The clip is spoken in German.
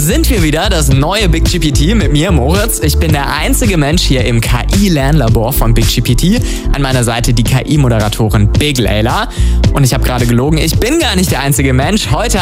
sind wir wieder, das neue BigGPT mit mir, Moritz. Ich bin der einzige Mensch hier im KI-Lernlabor von BigGPT. An meiner Seite die KI-Moderatorin Big Layla. Und ich habe gerade gelogen, ich bin gar nicht der einzige Mensch. Heute